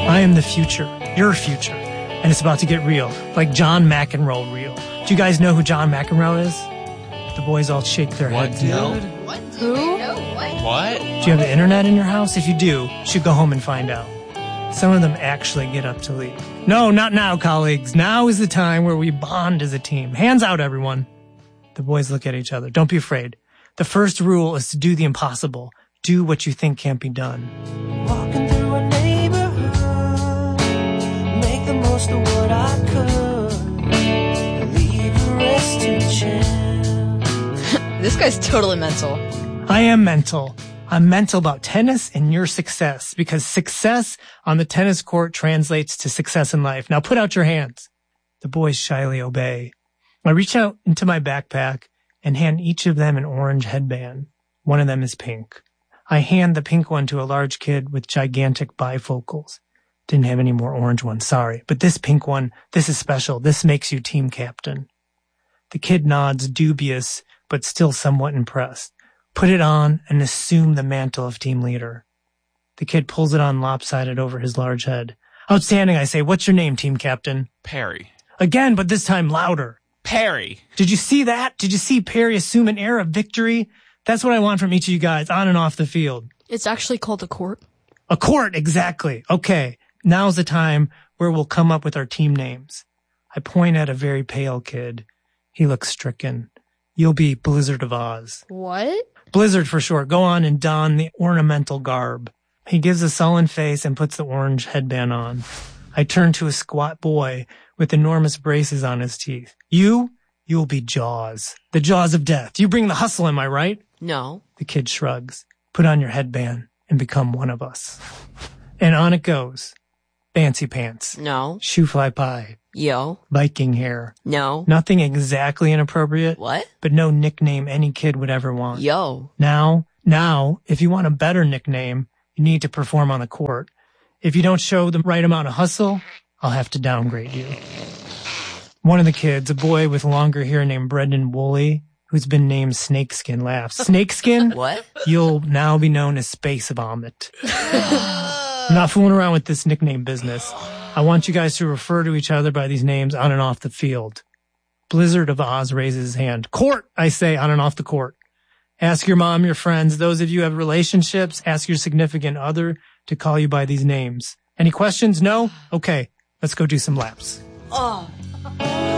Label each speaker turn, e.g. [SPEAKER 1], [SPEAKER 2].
[SPEAKER 1] I am the future, your future, and it's about to get real, like John McEnroe real. Do you guys know who John McEnroe is? The boys all shake their heads.
[SPEAKER 2] Dude?
[SPEAKER 1] No.
[SPEAKER 2] What?
[SPEAKER 3] Who?
[SPEAKER 2] No, what?
[SPEAKER 1] Do you have the internet in your house? If you do, you should go home and find out. Some of them actually get up to leave. No, not now, colleagues. Now is the time where we bond as a team. Hands out, everyone. The boys look at each other. Don't be afraid. The first rule is to do the impossible. Do what you think can't be done.
[SPEAKER 4] Walking through a neighborhood, make the most of what I could, leave the rest to chance.
[SPEAKER 3] This guy's totally mental.
[SPEAKER 1] I am mental. I'm mental about tennis and your success, because success on the tennis court translates to success in life. Now put out your hands. The boys shyly obey. I reach out into my backpack and hand each of them an orange headband. One of them is pink. I hand the pink one to a large kid with gigantic bifocals. Didn't have any more orange ones, sorry. But this pink one, this is special. This makes you team captain. The kid nods, dubious, but still somewhat impressed. Put it on and assume the mantle of team leader. The kid pulls it on lopsided over his large head. Outstanding, I say. What's your name, team captain?
[SPEAKER 2] Perry.
[SPEAKER 1] Again, but this time louder.
[SPEAKER 2] Perry.
[SPEAKER 1] Did you see that? Did you see Perry assume an air of victory? That's what I want from each of you guys, on and off the field.
[SPEAKER 3] It's actually called a court.
[SPEAKER 1] A court, exactly. Okay, now's the time where we'll come up with our team names. I point at a very pale kid. He looks stricken. You'll be Blizzard of Oz.
[SPEAKER 3] What?
[SPEAKER 1] Blizzard for short. Go on and don the ornamental garb. He gives a sullen face and puts the orange headband on. I turn to a squat boy with enormous braces on his teeth. You'll be Jaws. The Jaws of death. You bring the hustle, am I right?
[SPEAKER 3] No.
[SPEAKER 1] The kid shrugs. Put on your headband and become one of us. And on it goes. Fancy pants.
[SPEAKER 3] No.
[SPEAKER 1] Shoe fly pie.
[SPEAKER 3] Yo.
[SPEAKER 1] Viking hair.
[SPEAKER 3] No.
[SPEAKER 1] Nothing exactly inappropriate.
[SPEAKER 3] What?
[SPEAKER 1] But no nickname any kid would ever want.
[SPEAKER 3] Yo.
[SPEAKER 1] Now, if you want a better nickname, you need to perform on the court. If you don't show the right amount of hustle, I'll have to downgrade you. One of the kids, a boy with longer hair named Brendan Woolley, who's been named Snakeskin, laughs. Snakeskin?
[SPEAKER 3] What?
[SPEAKER 1] You'll now be known as Space Vomit. I'm not fooling around with this nickname business. I want you guys to refer to each other by these names on and off the field. Blizzard of Oz raises his hand. Court, I say, on and off the court. Ask your mom, your friends, those of you who have relationships, ask your significant other to call you by these names. Any questions? No? Okay, let's go do some laps.
[SPEAKER 3] Oh.